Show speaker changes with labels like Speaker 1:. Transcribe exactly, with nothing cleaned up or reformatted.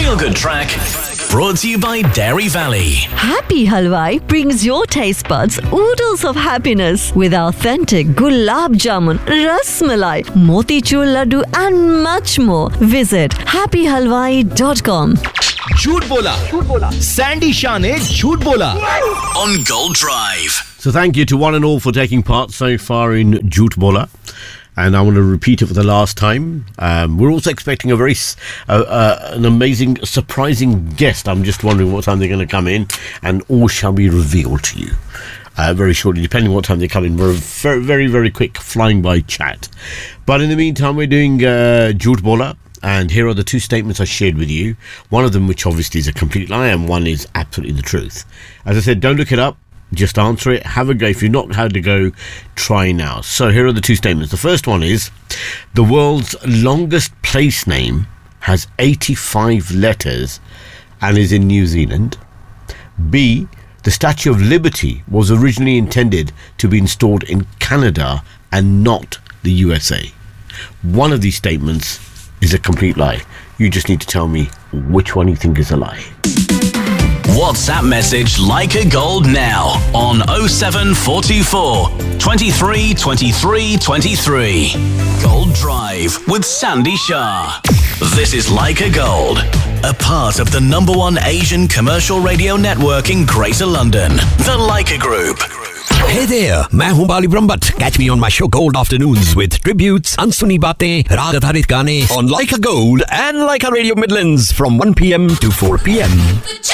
Speaker 1: Feel Good Track, brought to you by Dairy Valley.
Speaker 2: Happy Halwai brings your taste buds oodles of happiness with authentic gulab jamun, ras malai, motichur laddu and much more. Visit happy halwai dot com.
Speaker 3: झूठ बोला, Sandy Shah ने झूठ बोला
Speaker 1: on Gold Drive.
Speaker 4: So thank you to one and all for taking part so far in Jhoot Bola. And I want to repeat it for the last time. Um, we're also expecting a very, uh, uh, an amazing, surprising guest. I'm just wondering what time they're going to come in, and all shall be revealed to you uh, very shortly, depending on what time they come in. We're a very, very, very quick flying by chat. But in the meantime, we're doing uh, Jhoot Bola. And here are the two statements I shared with you. One of them, which obviously is a complete lie, and one is absolutely the truth. As I said, don't look it up. Just answer it. Have a go. If you've not had to go, try now. So here are the two statements. The first one is, the world's longest place name has eighty-five letters and is in New Zealand. B, the Statue of Liberty was originally intended to be installed in Canada and not the U S A. One of these statements is a complete lie. You just need to tell me which one you think is a lie.
Speaker 1: WhatsApp message Leica Gold now on oh seven four two four, twenty-three, twenty-three, twenty-three. Gold Drive with Sandy Shah. This is Leica Gold, a part of the number one Asian commercial radio network in Greater London, the Leica Group.
Speaker 5: Hey there, मैं हूँ बाली Brahmbhatt. Catch me on my show Gold Afternoons with tributes, अनसुनी बातें, राग आधारित गाने on Leica Gold and Leica Radio Midlands from one p.m. to four p.m.